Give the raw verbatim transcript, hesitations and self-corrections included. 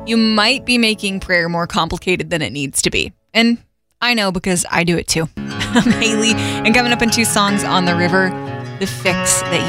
you might be making prayer more complicated than it needs to be. And I know because I do it too. I'm Haley, and coming up in two songs on the river, the fix that you